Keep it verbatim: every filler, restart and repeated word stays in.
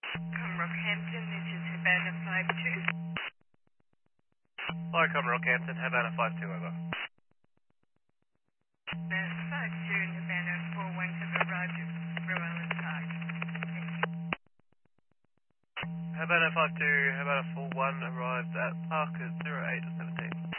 Rockhampton, this is Havana five two. Hi, come Rockhampton, Havana five two, over. Havana five two and Havana four one have arrived at Rowan Park. Havana five two, Havana four one arrived at Park at zero eight seventeen.